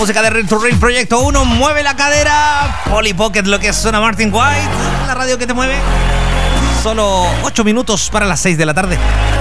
música de Real to Real Proyecto 1. Mueve la cadera. Polly Pocket, lo que suena Martin White. La radio que te mueve. Solo 8 minutos para las 6 de la tarde.